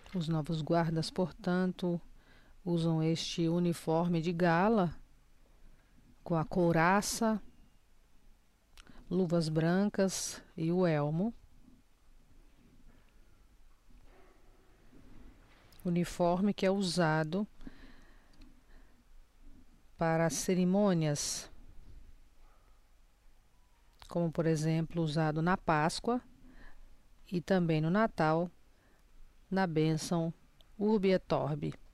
Os novos guardas, portanto, usam este uniforme de gala com a couraça, luvas brancas e o elmo. Uniforme que é usado para cerimônias, como por exemplo usado na Páscoa e também no Natal, na bênção Urbi et Orbi.